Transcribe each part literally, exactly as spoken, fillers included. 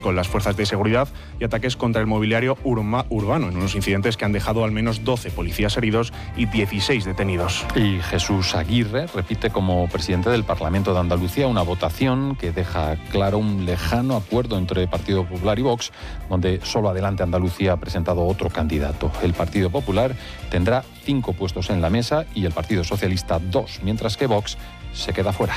con las fuerzas de seguridad y ataques contra el mobiliario urma, urbano, en unos incidentes que han dejado al menos doce policías heridos y dieciséis detenidos. Y Jesús Aguirre repite como presidente del Parlamento de Andalucía una votación que deja claro un lejano acuerdo entre Partido Popular y Vox, donde solo Adelante Andalucía ha presentado otro candidato. El Partido Popular tendrá cinco puestos en la mesa y el Partido Socialista dos, mientras que Vox se queda fuera.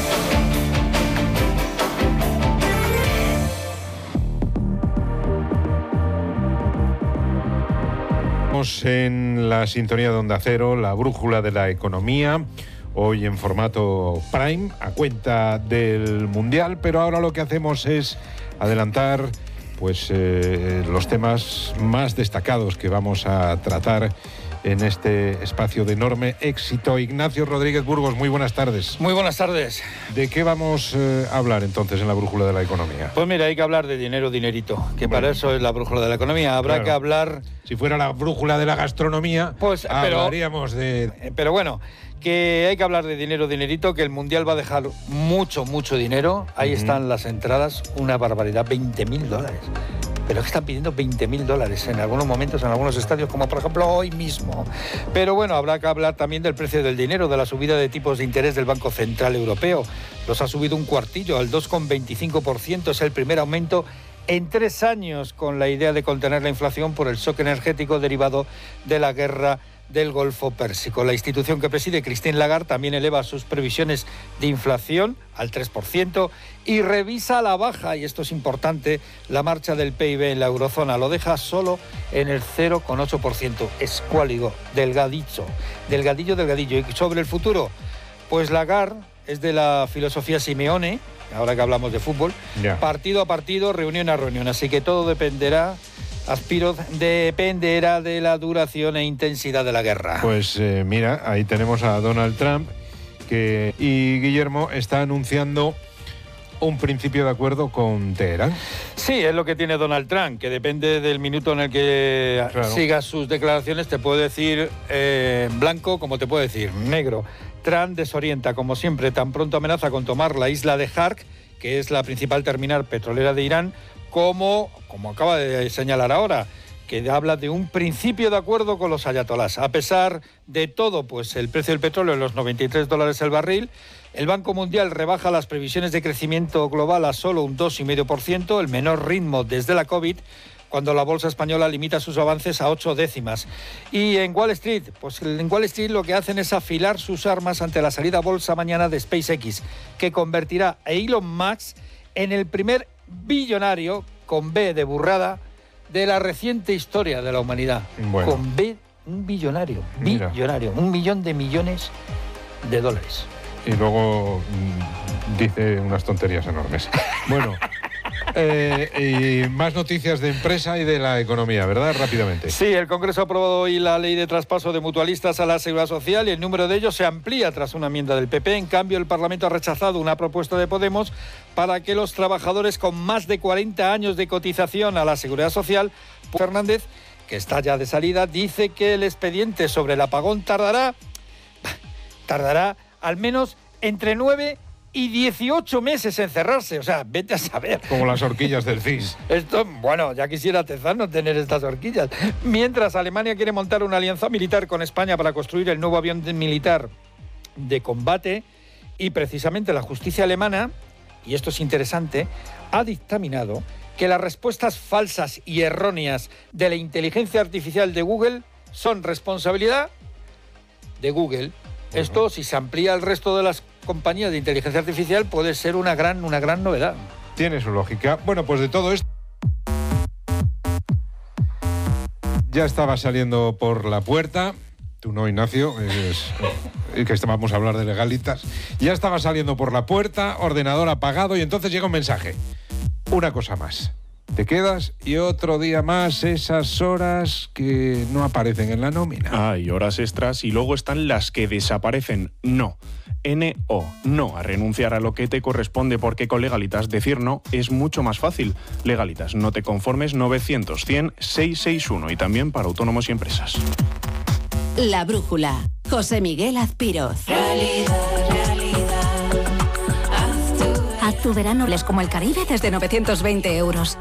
En la sintonía de Onda Cero, la brújula de la economía, hoy en formato Prime, a cuenta del Mundial, pero ahora lo que hacemos es adelantar pues eh, los temas más destacados que vamos a tratar en este espacio de enorme éxito. Ignacio Rodríguez Burgos, muy buenas tardes. Muy buenas tardes. ¿De qué vamos eh, a hablar entonces en la brújula de la economía? Pues mira, hay que hablar de dinero, dinerito, que bueno, para eso es la brújula de la economía. Habrá claro, que hablar... Si fuera la brújula de la gastronomía, pues hablaríamos pero, de... Pero bueno, que hay que hablar de dinero, dinerito, que el Mundial va a dejar mucho, mucho dinero. Ahí uh-huh. están las entradas, una barbaridad, veinte mil dólares. Pero es que están pidiendo veinte mil dólares en algunos momentos, en algunos estadios, como por ejemplo hoy mismo. Pero bueno, habrá que hablar también del precio del dinero, de la subida de tipos de interés del Banco Central Europeo. Los ha subido un cuartillo, al dos coma veinticinco por ciento. Es el primer aumento en tres años, con la idea de contener la inflación por el shock energético derivado de la guerra del Golfo Pérsico. La institución que preside, Christine Lagarde, también eleva sus previsiones de inflación al tres por ciento y revisa a la baja, y esto es importante, la marcha del P I B en la eurozona. Lo deja solo en el cero coma ocho por ciento. Escuálido, delgadillo, delgadillo, delgadillo. ¿Y sobre el futuro? Pues Lagarde es de la filosofía Simeone, ahora que hablamos de fútbol, yeah. partido a partido, reunión a reunión. Así que todo dependerá... Aspiro dependerá de la duración e intensidad de la guerra. Pues eh, mira, ahí tenemos a Donald Trump que, y Guillermo está anunciando un principio de acuerdo con Teherán. Sí, es lo que tiene Donald Trump, que depende del minuto en el que claro. sigas sus declaraciones, te puede decir eh, blanco como te puede decir negro. Trump desorienta, como siempre, tan pronto amenaza con tomar la isla de Hark, que es la principal terminal petrolera de Irán, como, como acaba de señalar ahora, que habla de un principio de acuerdo con los ayatolás. A pesar de todo, pues el precio del petróleo en los noventa y tres dólares el barril, el Banco Mundial rebaja las previsiones de crecimiento global a solo un dos coma cinco por ciento, el menor ritmo desde la COVID, cuando la bolsa española limita sus avances a ocho décimas. Y en Wall Street, pues en Wall Street lo que hacen es afilar sus armas ante la salida a bolsa mañana de SpaceX, que convertirá a Elon Musk en el primer billonario, con B de burrada, de la reciente historia de la humanidad. Bueno. Con B, un billonario, Mira. billonario, un millón de millones de dólares. Y luego mmm, dice unas tonterías enormes. Bueno, eh, y más noticias de empresa y de la economía, ¿verdad? Rápidamente. Sí, el Congreso ha aprobado hoy la ley de traspaso de mutualistas a la Seguridad Social y el número de ellos se amplía tras una enmienda del P P. En cambio, el Parlamento ha rechazado una propuesta de Podemos para que los trabajadores con más de cuarenta años de cotización a la Seguridad Social, Fernández, que está ya de salida, dice que el expediente sobre el apagón tardará, tardará al menos entre nueve y dieciocho meses en cerrarse. O sea, vete a saber. Como las horquillas del C I S. Esto, bueno, ya quisiera Tezano tener estas horquillas. Mientras Alemania quiere montar una alianza militar con España para construir el nuevo avión militar de combate, y precisamente la justicia alemana, y esto es interesante, ha dictaminado que las respuestas falsas y erróneas de la inteligencia artificial de Google son responsabilidad de Google. Esto, si se amplía al resto de las compañías de inteligencia artificial, puede ser una gran, una gran novedad. Tiene su lógica. Bueno, pues de todo esto... Ya estaba saliendo por la puerta... Tú no, Ignacio, es, es que vamos a hablar de legalitas. Ya estaba saliendo por la puerta, ordenador apagado, y entonces llega un mensaje. Una cosa más. Te quedas y otro día más esas horas que no aparecen en la nómina. Ah, y horas extras, y luego están las que desaparecen. No. N O. No a renunciar a lo que te corresponde, porque con Legalitas decir no es mucho más fácil. Legalitas, no te conformes, novecientos cien seiscientos sesenta y uno, y también para autónomos y empresas. La brújula. José Miguel Azpiroz. Realidad, realidad. Haz tu, Haz Tu verano es como el Caribe desde novecientos veinte euros.